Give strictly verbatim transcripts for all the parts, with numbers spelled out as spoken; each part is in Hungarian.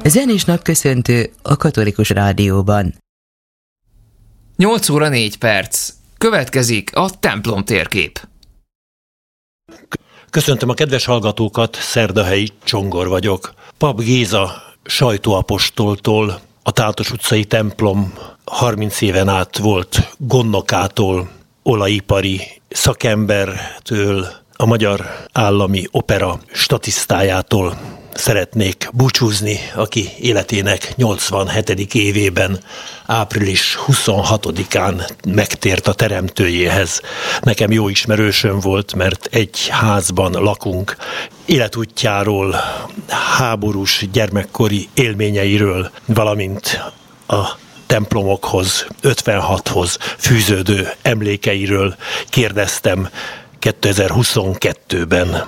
Zenés napköszöntő a Katolikus Rádióban. nyolc óra négy perc. Következik a templom térkép. Köszöntöm a kedves hallgatókat, Szerdahelyi Csongor vagyok. Pap Géza sajtóapostoltól, a Tátos utcai templom harminc éven át volt gondnokától, olajipari szakembertől, a Magyar Állami Opera statisztájától szeretnék búcsúzni, aki életének nyolcvanhetedik évében, április huszonhatodikán megtért a teremtőjéhez. Nekem jó ismerősöm volt, mert egy házban lakunk. Életútjáról, háborús gyermekkori élményeiről, valamint a templomokhoz, ötvenhathoz fűződő emlékeiről kérdeztem kétezer-huszonkettőben.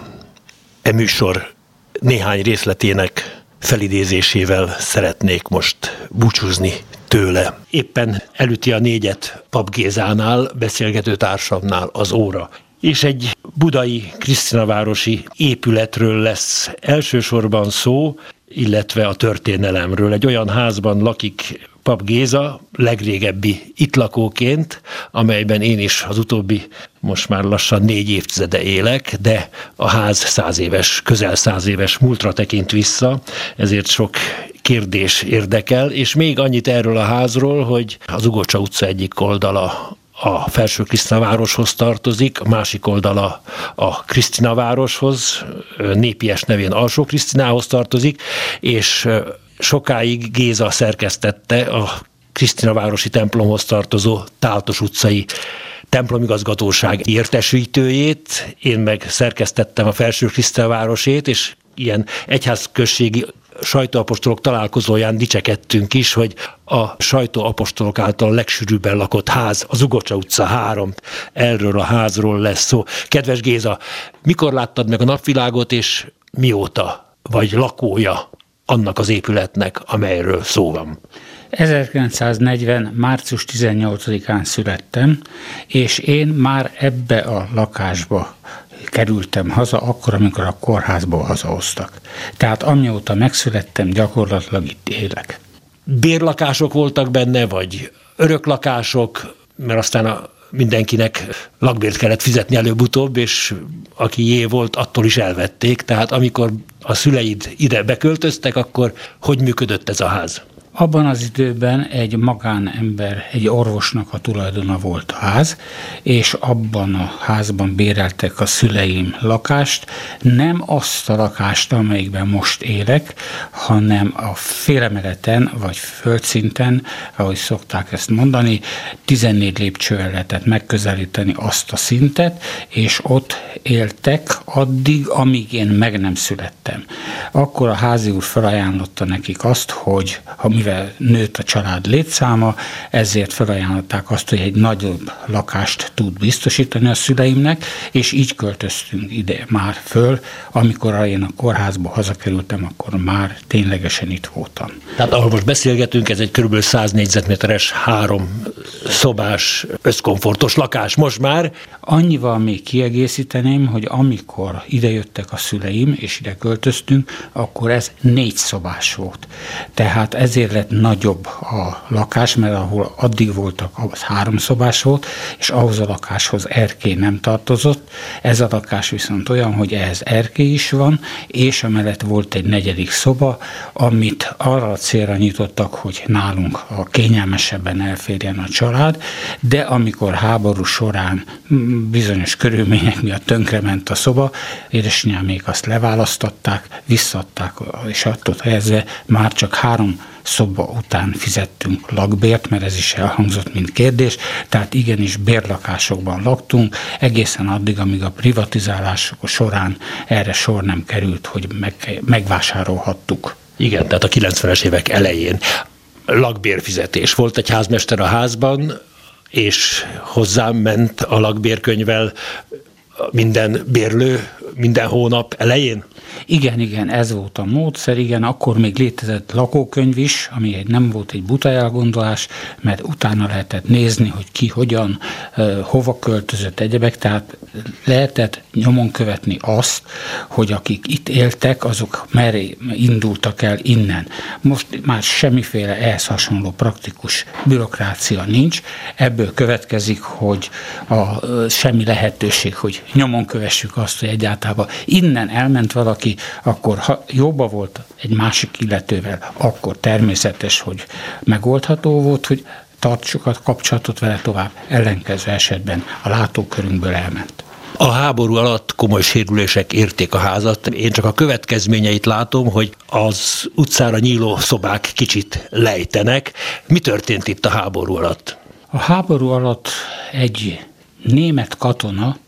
E műsor néhány részletének felidézésével szeretnék most búcsúzni tőle. Éppen elüti a négyet Pap Gézánál, beszélgető társamnál az óra. És egy budai Krisztinavárosi épületről lesz elsősorban szó, illetve a történelemről. Egy olyan házban lakik Pap Géza, legrégebbi itt lakóként, amelyben én is az utóbbi, most már lassan négy évtizede élek, de a ház száz éves, közel száz éves múltra tekint vissza, ezért sok kérdés érdekel, és még annyit erről a házról, hogy az Ugocsa utca egyik oldala a Felső Krisztinavároshoz tartozik, a másik oldala a Krisztinavároshoz, népies nevén Alsó Krisztinához tartozik, és sokáig Géza szerkesztette a Krisztinavárosi templomhoz tartozó Tátos utcai templomigazgatóság értesítőjét, én meg szerkesztettem a Felső Krisztinavárosét, és ilyen egyházközségi sajtóapostolok találkozóján dicsekedtünk is, hogy a sajtóapostolok által legsűrűbben lakott ház, az Ugocsa utca három, erről a házról lesz szó. Kedves Géza, mikor láttad meg a napvilágot, és mióta vagy lakója annak az épületnek, amelyről szó van? ezerkilencszáznegyven. március tizennyolcadikán születtem, és én már ebbe a lakásba kerültem haza, akkor, amikor a kórházból hazahoztak. Tehát amióta megszülettem, gyakorlatilag itt élek. Bérlakások voltak benne, vagy öröklakások, mert aztán a mindenkinek lakbért kellett fizetni előbb-utóbb, és aki jé volt, attól is elvették. Tehát amikor a szüleid ide beköltöztek, akkor hogy működött ez a ház? Abban az időben egy magánember, egy orvosnak a tulajdona volt a ház, és abban a házban béreltek a szüleim lakást, nem azt a lakást, amelyikben most élek, hanem a félemeleten, vagy földszinten, ahogy szokták ezt mondani, tizennégy lépcsővel lehetett megközelíteni azt a szintet, és ott éltek addig, amíg én meg nem születtem. Akkor a házi úr felajánlotta nekik azt, hogy ha mivel nőtt a család létszáma, ezért felajánlották azt, hogy egy nagyobb lakást tud biztosítani a szüleimnek, és így költöztünk ide már föl. Amikor én a kórházba hazakerültem, akkor már ténylegesen itt voltam. Tehát ahol most beszélgetünk, ez egy kb. száz négyzetméteres, három szobás, összkomfortos lakás most már. Annyival még kiegészíteném, hogy amikor idejöttek a szüleim, és ide költöztünk, akkor ez négy szobás volt. Tehát ezért lett nagyobb a lakás, mert ahol addig voltak, az három szobás volt, és ahhoz a lakáshoz erkély nem tartozott. Ez a lakás viszont olyan, hogy ehhez erkély is van, és amellett volt egy negyedik szoba, amit arra a célra nyitottak, hogy nálunk a kényelmesebben elférjen a család, de amikor háború során bizonyos körülmények miatt tönkrement a szoba, édesanyámék azt leválasztották, visszadták, és attól helyezve már csak három szoba után fizettünk lakbért, mert ez is elhangzott, mint kérdés, tehát igenis bérlakásokban laktunk, egészen addig, amíg a privatizálások során erre sor nem került, hogy meg, megvásárolhattuk. Igen, tehát a kilencvenes évek elején lakbérfizetés. Volt egy házmester a házban, és hozzám ment a lakbérkönyvvel minden bérlő, minden hónap elején? Igen, igen, ez volt a módszer, igen, akkor még létezett lakókönyv is, ami egy, nem volt egy buta elgondolás, mert utána lehetett nézni, hogy ki hogyan, hova költözött egyebek, tehát lehetett nyomon követni azt, hogy akik itt éltek, azok merre indultak el innen. Most már semmiféle ehhez hasonló praktikus bürokrácia nincs, ebből következik, hogy a, semmi lehetőség, hogy nyomon kövessük azt, hogy egyáltalán innen elment valaki, akkor ha jóba volt egy másik illetővel, akkor természetes, hogy megoldható volt, hogy tartsuk a kapcsolatot vele tovább, ellenkező esetben a látókörünkből elment. A háború alatt komoly sérülések érték a házat. Én csak a következményeit látom, hogy az utcára nyíló szobák kicsit lejtenek. Mi történt itt a háború alatt? A háború alatt egy német katona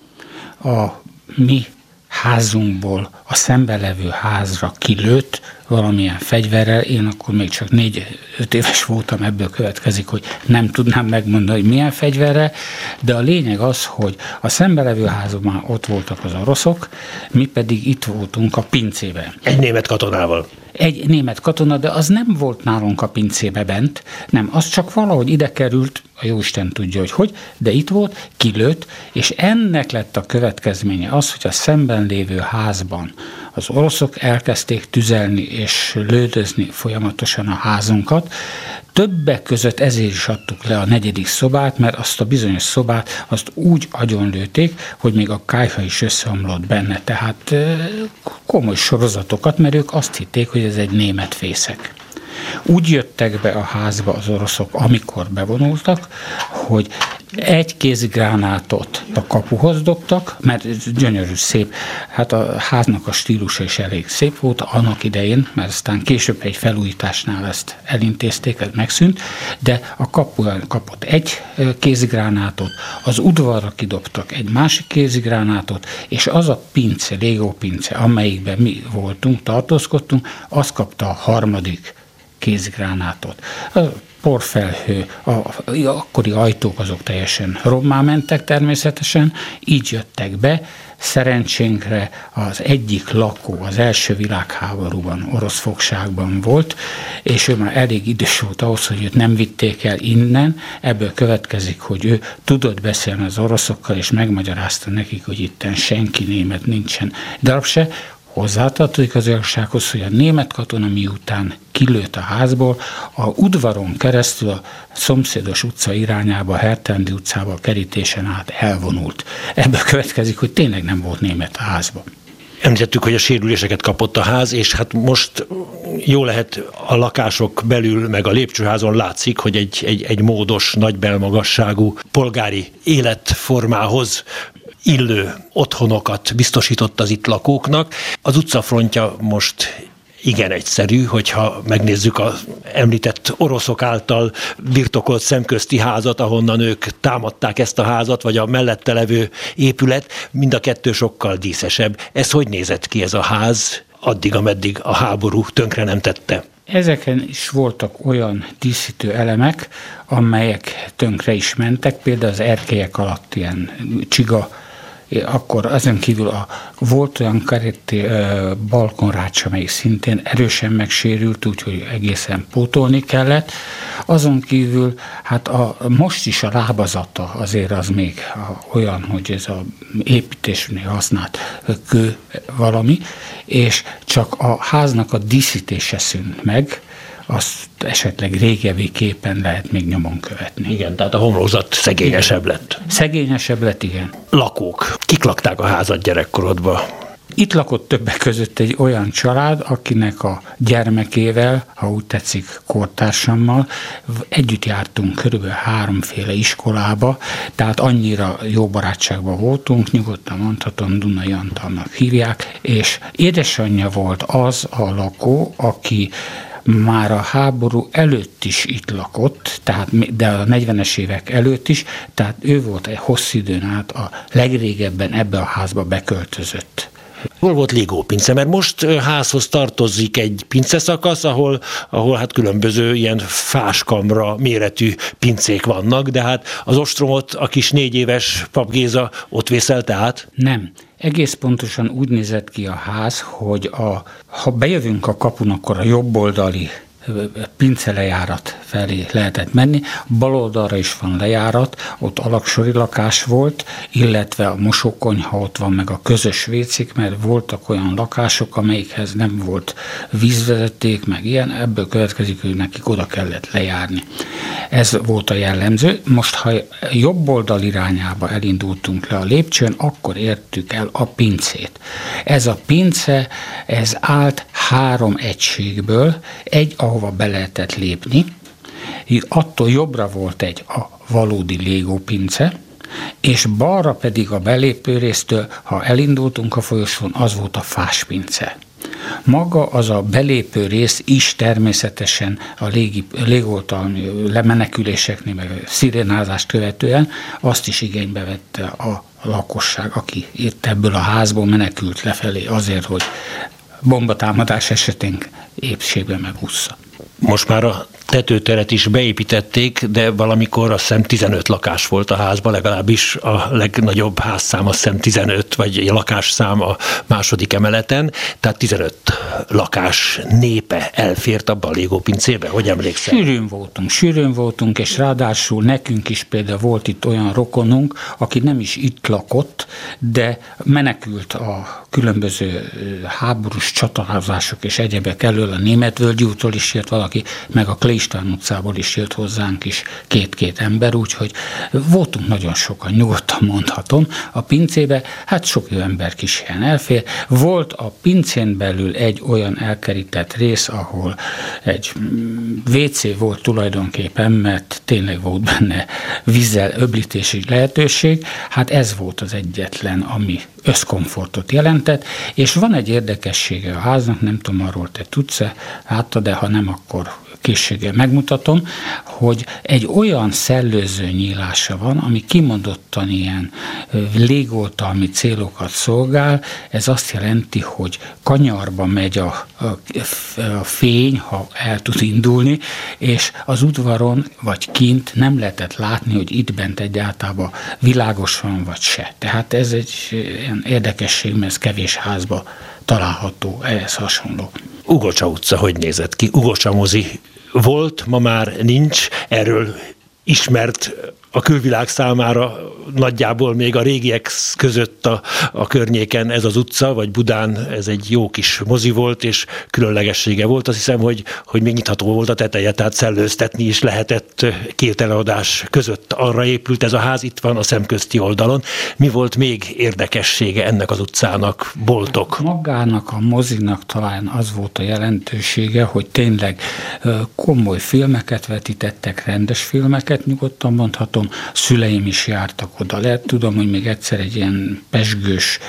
a mi házunkból a szemben levő házra kilőtt valamilyen fegyverrel, én akkor még csak négy-öt éves voltam, ebből következik, hogy nem tudnám megmondani, hogy milyen fegyverrel, de a lényeg az, hogy a szemben levő házban ott voltak az oroszok, mi pedig itt voltunk a pincében. Egy német katonával. Egy német katona, de az nem volt nálunk a pincébe bent, nem, az csak valahogy ide került, a jóisten tudja, hogy hogy, de itt volt, kilőtt, és ennek lett a következménye az, hogy a szemben lévő házban az oroszok elkezdték tüzelni és lődözni folyamatosan a házunkat. Többek között ezért is adtuk le a negyedik szobát, mert azt a bizonyos szobát azt úgy agyonlőtték, hogy még a kályha is összeomlott benne. Tehát komoly sorozatokat, mert ők azt hitték, hogy ez egy német fészek. Úgy jöttek be a házba az oroszok, amikor bevonultak, hogy egy kézigránátot a kapuhoz dobtak, mert ez gyönyörű, szép. Hát a háznak a stílusa is elég szép volt annak idején, mert aztán később egy felújításnál ezt elintézték, ez megszűnt, de a kapuban kapott egy kézigránátot, az udvarra kidobtak egy másik kézigránátot, és az a pince, légópince, amelyikben mi voltunk, tartózkodtunk, az kapta a harmadik kézigránátot. A porfelhő, a, a akkori ajtók azok teljesen rommá mentek természetesen, így jöttek be. Szerencsénkre az egyik lakó az első világháborúban, orosz fogságban volt, és ő már elég idős volt ahhoz, hogy őt nem vitték el innen, ebből következik, hogy ő tudott beszélni az oroszokkal, és megmagyarázta nekik, hogy itten senki német nincsen darab se. Hozzátartozik az igazsághoz, hogy a német katona miután kilőtt a házból, a udvaron keresztül a szomszédos utca irányába, a Hertendi utcába a kerítésen át elvonult. Ebből következik, hogy tényleg nem volt német a házban. Említettük, hogy a sérüléseket kapott a ház, és hát most jó lehet a lakások belül, meg a lépcsőházon látszik, hogy egy, egy, egy módos, nagy belmagasságú polgári életformához illő otthonokat biztosított az itt lakóknak. Az utcafrontja most igen egyszerű, hogyha megnézzük az említett oroszok által birtokolt szemközti házat, ahonnan ők támadták ezt a házat, vagy a mellette levő épület, mind a kettő sokkal díszesebb. Ez hogy nézett ki ez a ház, addig, ameddig a háború tönkre nem tette? Ezeken is voltak olyan díszítő elemek, amelyek tönkre is mentek, például az erkélyek alatt ilyen csiga, akkor ezen kívül a, volt olyan karetti balkonrács, amelyik szintén erősen megsérült, úgyhogy egészen pótolni kellett. Azon kívül, hát a, most is a lábazata azért az még a, olyan, hogy ez a építésnél használt kő valami, és csak a háznak a díszítése szűnt meg, azt esetleg régebbi képen lehet még nyomon követni. Igen, tehát a homlokzat szegényesebb lett. Szegényesebb lett, igen. Lakók. Kik lakták a házat gyerekkorodban? Itt lakott többek között egy olyan család, akinek a gyermekével, ha úgy tetszik, kortársammal együtt jártunk körülbelül háromféle iskolába, tehát annyira jó barátságban voltunk, nyugodtan mondhatom, Dunai Antalnak hívják, és édesanyja volt az a lakó, aki már a háború előtt is itt lakott, tehát, de a negyvenes évek előtt is, tehát ő volt egy hosszú időn át a legrégebben ebbe a házba beköltözött Hol volt légópince? Mert most házhoz tartozik egy pinceszakasz, ahol, ahol hát különböző ilyen fáskamra méretű pincék vannak, de hát az ostromot a kis négy éves Pap Géza ott vészelte át? Nem. Egész pontosan úgy nézett ki a ház, hogy a, ha bejövünk a kapun, akkor a jobboldali pincelejárat felé lehetett menni, bal oldalra is van lejárat, ott alaksori lakás volt, illetve a mosókonyha ott van, meg a közös vécék, mert voltak olyan lakások, amelyikhez nem volt vízvezeték, meg ilyen, ebből következik, hogy nekik oda kellett lejárni. Ez volt a jellemző. Most, ha jobb oldal irányába elindultunk le a lépcsőn, akkor értük el a pincét. Ez a pince, ez állt három egységből, egy, ahova be lehetett lépni, attól jobbra volt egy a valódi légópince, és balra pedig a belépő résztől, ha elindultunk a folyosón, az volt a fáspince. Maga az a belépő rész is természetesen a légi, légoltalmi lemeneküléseknél, meg a szirénázást követően azt is igénybe vette a lakosság, aki itt ebből a házból menekült lefelé azért, hogy bombatámadás esetén épségben megúszza. Most már a tetőteret is beépítették, de valamikor azt hiszem tizenöt lakás volt a házban, legalábbis a legnagyobb házszám azt hiszem tizenöt, vagy lakásszám a második emeleten, tehát tizenöt lakás népe elfért abba a légópincébe, hogy emlékszel? Sűrűn voltunk, sűrűn voltunk, és ráadásul nekünk is például volt itt olyan rokonunk, aki nem is itt lakott, de menekült a különböző háborús csatározások és egyebek elől, a Németvölgyi úttól is jött valaki, meg a Kleistán utcából is jött hozzánk is két-két ember, úgyhogy voltunk nagyon sokan, nyugodtan mondhatom. A pincébe, hát sok jó ember kis helyen elfér. Volt a pincén belül egy olyan elkerített rész, ahol egy vé cé volt tulajdonképpen, mert tényleg volt benne vízzel öblítési lehetőség. Hát ez volt az egyetlen, ami összkomfortot jelentett, és van egy érdekessége a háznak, nem tudom, arról te tudsz-e, hát, de ha nem, akkor készséggel megmutatom, hogy egy olyan szellőző nyílása van, ami kimondottan ilyen légoltalmi célokat szolgál. Ez azt jelenti, hogy kanyarba megy a, a, a fény, ha el tud indulni, és az udvaron vagy kint nem lehetett látni, hogy itt bent egyáltalán világos van vagy se. Tehát ez egy ilyen érdekesség, mert ez kevés házba található, ehhez hasonló. Ugocsa utca hogy nézett ki? Ugocsa mozi volt, ma már nincs, erről ismert a külvilág számára nagyjából még a régiek között a, a környéken ez az utca, vagy Budán ez egy jó kis mozi volt, és különlegessége volt. Azt hiszem, hogy, hogy még nyitható volt a teteje, tehát szellőztetni is lehetett két előadás között. Arra épült ez a ház, itt van a szemközti oldalon. Mi volt még érdekessége ennek az utcának, boltok? Magának, a mozinak talán az volt a jelentősége, hogy tényleg komoly filmeket vetítettek, rendes filmeket, nyugodtan mondhatom. Szüleim is jártak oda. Lehet, tudom, hogy még egyszer egy ilyen pezsgős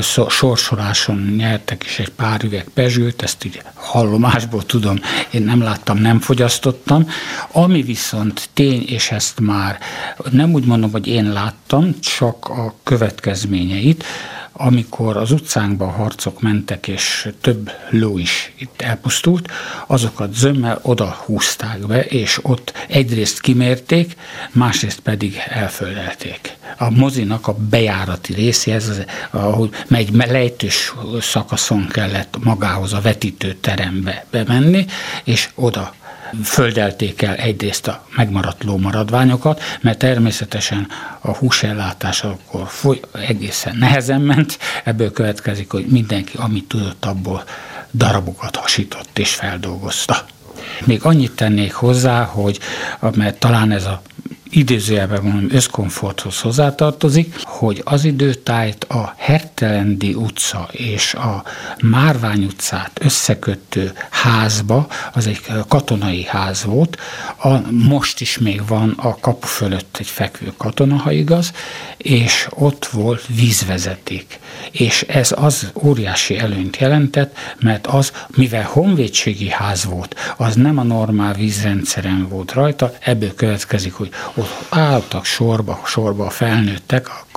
sorsoláson nyertek is egy pár üveg pezsgőt, ezt így hallomásból tudom, én nem láttam, nem fogyasztottam. Ami viszont tény, és ezt már nem úgy mondom, hogy én láttam, csak a következményeit, amikor az utcánkban harcok mentek, és több ló is itt elpusztult, azokat zömmel oda húzták be, és ott egyrészt kimérték, másrészt pedig elföldelték. A mozinak a bejárati részéhez, az, ahogy egy lejtős szakaszon kellett magához a vetítőterembe bemenni, és oda földelték el egyrészt a megmaradt lómaradványokat, mert természetesen a húsellátás akkor foly, egészen nehezen ment, ebből következik, hogy mindenki, amit tudott, abból darabokat hasított és feldolgozta. Még annyit tennék hozzá, hogy mert talán ez a idézőjelben mondom, összkomforthoz hozzátartozik, hogy az időtájt a Hertelendi utca és a Márvány utcát összekötő házba, az egy katonai ház volt, a, most is még van a kapu fölött egy fekvő katona, ha igaz, és ott volt vízvezeték. És ez az óriási előnyt jelentett, mert az, mivel honvédségi ház volt, az nem a normál vízrendszeren volt rajta, ebből következik, hogy ott álltak sorba, sorba a felnőttek,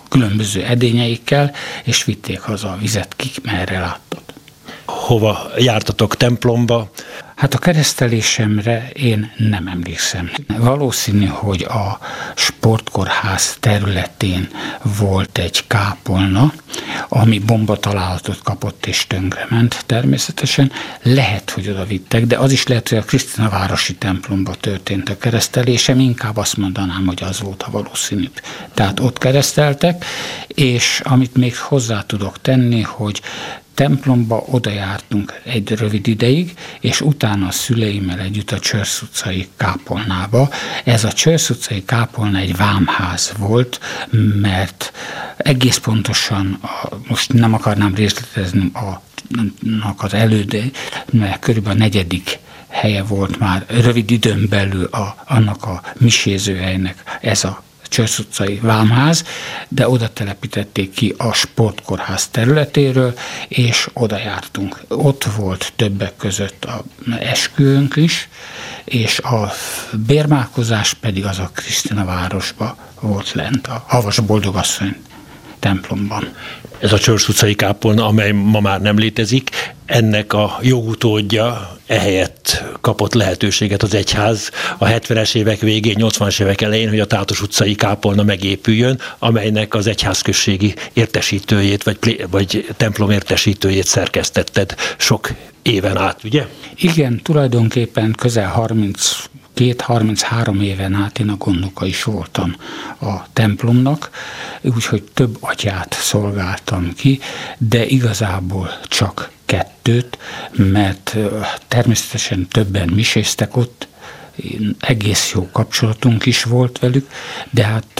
különböző edényeikkel, és vitték haza a vizet, ki merre látott. Hova jártatok templomba? Hát a keresztelésemre én nem emlékszem. Valószínű, hogy a sportkórház területén volt egy kápolna, ami bombatalálatot kapott és tönkrement természetesen. Lehet, hogy oda vittek, de az is lehet, hogy a Krisztinavárosi templomba történt a keresztelésem, inkább azt mondanám, hogy az volt a valószínűbb. Tehát ott kereszteltek, és amit még hozzá tudok tenni, hogy templomba oda jártunk egy rövid ideig, és utána a szüleimmel együtt a Csörsz utcai kápolnába. Ez a Csörsz utcai kápolna egy vámház volt, mert egész pontosan, a, most nem akarnám részletezni a, az elődé, mert körülbelül a negyedik helye volt már rövid időn belül a, annak a misézőhelynek ez a Csörsz utcai vámház, de oda telepítették ki a sportkórház területéről, és oda jártunk. Ott volt többek között a esküvőnk is, és a bérmálkozás pedig az a Krisztinavárosba volt lent, a Havas Boldogasszony templomban. Ez a Csörsz utcai kápolna, amely ma már nem létezik, ennek a jogutódja ehelyett kapott lehetőséget az egyház a hetvenes évek végén, nyolcvanas évek elején, hogy a Tátos utcai kápolna megépüljön, amelynek az egyházközségi értesítőjét, vagy, vagy templom értesítőjét szerkesztetted sok éven át, ugye? Igen, tulajdonképpen közel harminckét-harminchárom éven át én a gondnoka is voltam a templomnak, úgyhogy több atyát szolgáltam ki, de igazából csak kettőt, mert természetesen többen miséztek ott, egész jó kapcsolatunk is volt velük, de hát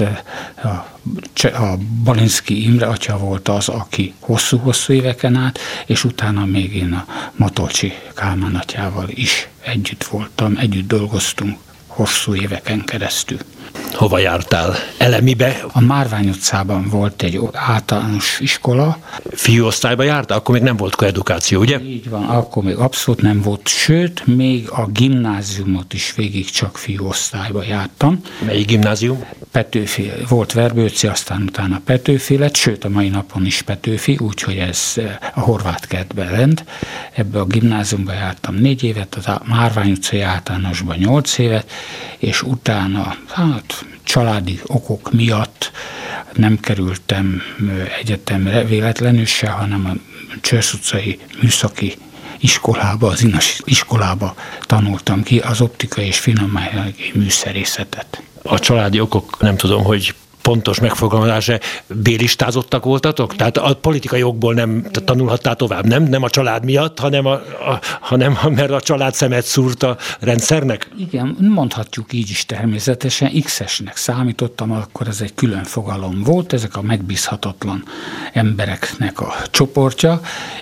a, a Balinszky Imre atya volt az, aki hosszú-hosszú éveken át, és utána még én a Matolcsi Kálmán atyával is együtt voltam, együtt dolgoztunk hosszú éveken keresztül. Hova jártál? Elemibe? A Márvány utcában volt egy általános iskola. Fiúosztályba jártál? Akkor még nem volt koedukáció, ugye? Így van, akkor még abszolút nem volt, sőt, még a gimnáziumot is végig csak fiúosztályba jártam. Melyik gimnázium? Petőfi, volt Verbőci, aztán utána Petőfi lett, sőt a mai napon is Petőfi, úgyhogy ez a Horváth kertben lent. Ebbe a gimnáziumba jártam négy évet, a Márvány utcai általánosban nyolc évet, és utána, hát családi okok miatt nem kerültem egyetemre véletlenül se, hanem a Csörsz utcai műszaki iskolába, az Inas iskolába tanultam ki az optikai és finomanyagi műszerészetet. A családi okok, nem tudom, hogy pontos megfogalmazása, bélistázottak voltatok? Tehát a politikai okból nem tanulhattál tovább, nem? Nem a család miatt, hanem, a, a, hanem a, mert a család szemet szúrt a rendszernek? Igen, mondhatjuk így is természetesen. X-esnek számítottam, akkor ez egy külön fogalom volt, ezek a megbízhatatlan embereknek a csoportja,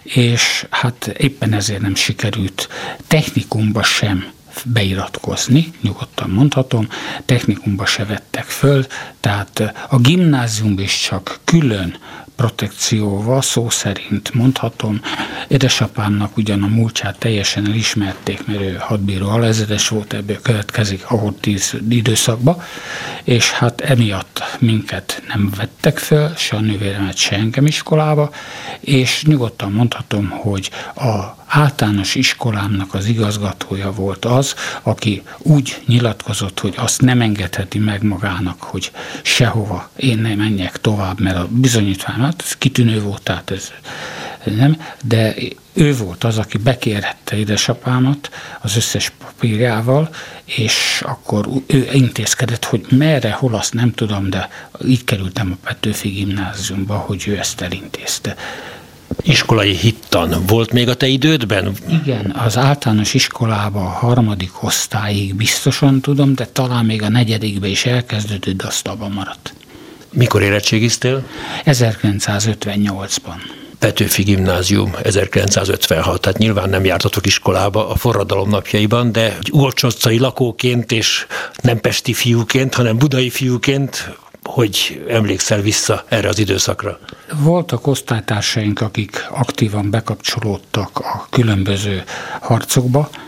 és hát éppen ezért nem sikerült technikumba sem beiratkozni, nyugodtan mondhatom, technikumba se vettek föl, tehát a gimnázium is csak külön protekcióval, szó szerint mondhatom. Édesapámnak ugyan a múltját teljesen elismerték, mert ő hadbíró alezredes volt, ebből következik a tíz időszakba, és hát emiatt minket nem vettek föl, se a nővéremet, se engem iskolába, és nyugodtan mondhatom, hogy a általános iskolámnak az igazgatója volt az, aki úgy nyilatkozott, hogy azt nem engedheti meg magának, hogy sehova én nem menjek tovább, mert a bizonyítvány, hát ez kitűnő volt, tehát ez nem, de ő volt az, aki bekérhette édesapámat az összes papírjával, és akkor ő intézkedett, hogy merre, hol, azt nem tudom, de így kerültem a Petőfi gimnáziumba, hogy ő ezt elintézte. Iskolai hittan volt még a te idődben? Igen, az általános iskolában a harmadik osztályig biztosan tudom, de talán még a negyedikbe is elkezdődött, de azt abban maradt. Mikor érettségiztél? ezerkilencszázötvennyolcban. Petőfi gimnázium ezerkilencszázötvenhat, tehát nyilván nem jártatok iskolába a forradalom napjaiban, de Olcsocai lakóként és nem pesti fiúként, hanem budai fiúként, hogy emlékszel vissza erre az időszakra? Voltak osztálytársaink, akik aktívan bekapcsolódtak a különböző harcokba,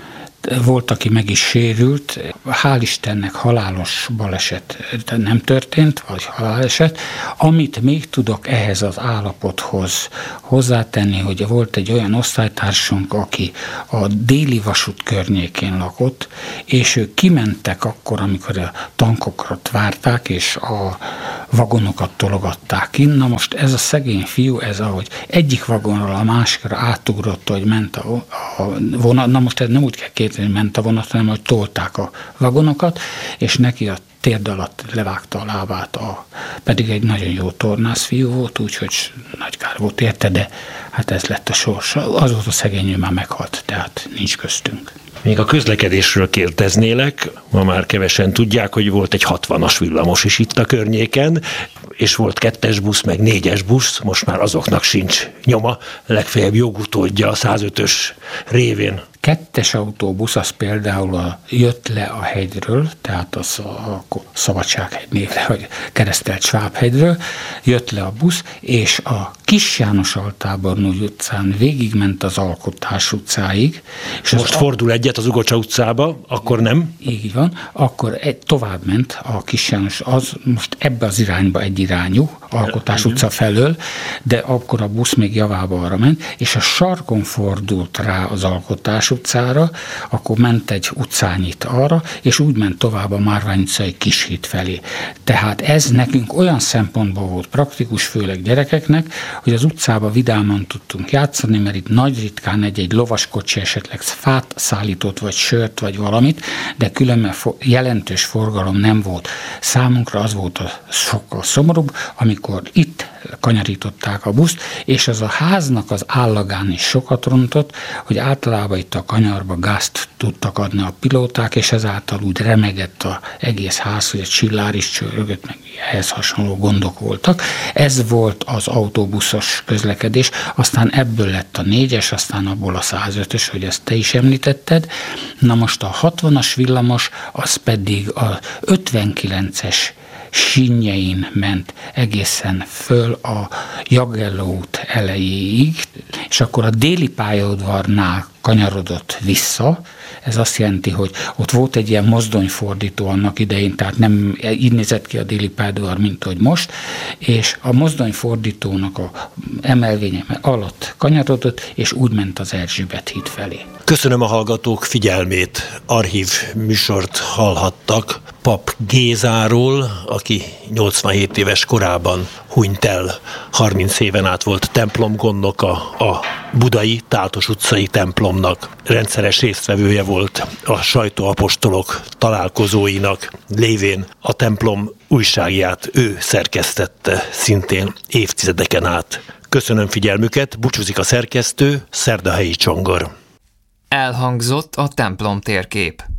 volt, aki meg is sérült. Hál' Istennek halálos baleset nem történt, vagy haláleset. Amit még tudok ehhez az állapothoz hozzátenni, hogy volt egy olyan osztálytársunk, aki a Déli vasút környékén lakott, és ők kimentek akkor, amikor a tankokat várták, és a vagonokat tologatták ki. Na most ez a szegény fiú, ez ahogy egyik vagonról a másikra átugrott, hogy ment a, a vonat, na most ez nem úgy kell képzelni, hogy ment a vonat, hanem hogy tolták a vagonokat, és neki a térd alatt levágta a lábát, a, pedig egy nagyon jó tornász fiú volt, úgyhogy nagy kár volt érte, de hát ez lett a sorsa. Azóta szegény már meghalt, tehát nincs köztünk. Még a közlekedésről kérdeznélek, ma már kevesen tudják, hogy volt egy hatvanas villamos is itt a környéken, és volt kettes busz, meg négyes busz, most már azoknak sincs nyoma, legfeljebb jogutódja a százötös révén. Kettes autóbusz az például a, jött le a hegyről, tehát az a, a Szabadsághegy névre, vagy keresztelt Svábhegyről, jött le a busz, és a Kis János Altábornúj utcán végigment az Alkotás utcáig. És most az fordul egyet az Ugocsa utcába, akkor nem? Így van, akkor egy, tovább ment a Kis János, az most ebbe az irányba egyirányú, Alkotás El, utca felől, de akkor a busz még javába arra ment, és a sarkon fordult rá az Alkotás utcára, akkor ment egy utcányit arra, és úgy ment tovább a Márvány utcai Kishíd felé. Tehát ez nekünk olyan szempontból volt praktikus, főleg gyerekeknek, hogy az utcába vidáman tudtunk játszani, mert itt nagy ritkán egy-egy lovaskocsi esetleg fát szállított, vagy sört, vagy valamit, de különben jelentős forgalom nem volt. Számunkra az volt a sokkal szomorúbb, amikor itt kanyarították a buszt, és az a háznak az állagán is sokat rontott, hogy általában itt a kanyarba gázt tudtak adni a pilóták, és ezáltal úgy remegett az egész ház, hogy a csillár is csörögött, meg ehhez hasonló gondok voltak. Ez volt az autóbuszos közlekedés, aztán ebből lett a négyes, aztán abból a százötös, hogy ezt te is említetted. Na most a hatvanas villamos, az pedig a ötvenkilences sínjein ment egészen föl a Jagelló út elejéig, és akkor a Déli pályaudvarnál kanyarodott vissza. Ez azt jelenti, hogy ott volt egy ilyen mozdonyfordító annak idején, tehát nem így nézett ki a Déli pályaudvar, mint hogy most, és a mozdonyfordítónak a emelvénye alatt kanyarodott, és úgy ment az Erzsébet híd felé. Köszönöm a hallgatók figyelmét. Archív műsort hallhattak Pap Gézáról, aki nyolcvanhét éves korában hunyt el, harminc éven át volt templomgondnoka a budai Tátos utcai templomnak. Rendszeres résztvevője volt a sajtóapostolok találkozóinak, lévén a templom újságját ő szerkesztette szintén évtizedeken át. Köszönöm figyelmüket, búcsúzik a szerkesztő, Szerdahelyi Csongor. Elhangzott a templom térkép.